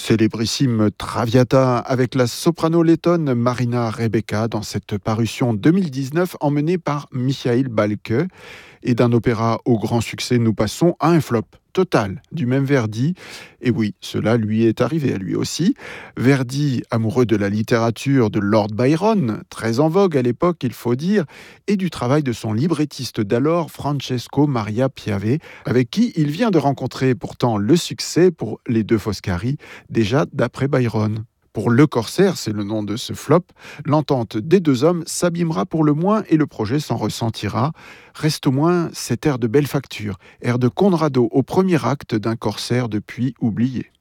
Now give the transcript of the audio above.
célébrissime Traviata avec la soprano lettonne Marina Rebecca dans cette parution 2019 emmenée par Michael Balke. Et d'un opéra au grand succès, nous passons à un flop total du même Verdi. Et oui, cela lui est arrivé à lui aussi. Verdi, amoureux de la littérature de Lord Byron, très en vogue à l'époque, il faut dire, et du travail de son librettiste d'alors, Francesco Maria Piave, avec qui il vient de rencontrer pourtant le succès pour les deux Foscari, déjà d'après Byron. Pour Le Corsaire, c'est le nom de ce flop, l'entente des deux hommes s'abîmera pour le moins et le projet s'en ressentira. Reste au moins cet air de belle facture, air de Conrado au premier acte d'un Corsaire depuis oublié.